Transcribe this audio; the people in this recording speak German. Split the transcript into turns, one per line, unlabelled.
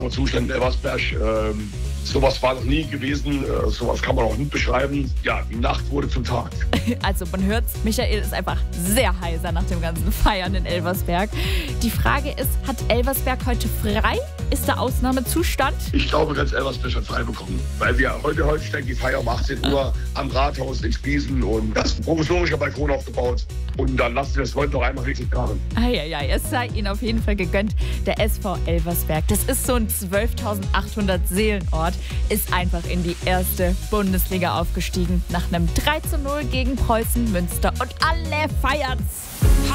Zustand in Elversberg. Sowas war noch nie gewesen, sowas kann man auch nicht beschreiben. Ja, die Nacht wurde zum Tag.
Also man hört's, Michael ist einfach sehr heiser nach dem ganzen Feiern in Elversberg. Die Frage ist, hat Elversberg heute frei? Ist der Ausnahmezustand?
Ich glaube, ganz Elversberg hat frei bekommen, weil wir heute steckt die Feier um 18 Uhr am Rathaus in Spiesen und das ist ein provisorischer Balkon aufgebaut. Und dann lassen wir das heute noch einmal richtig krachen.
Eieiei, es sei Ihnen auf jeden Fall gegönnt. Der SV Elversberg, das ist so ein 12.800 Seelenort, ist einfach in die erste Bundesliga aufgestiegen nach einem 3:0 gegen Preußen Münster und alle feiert's.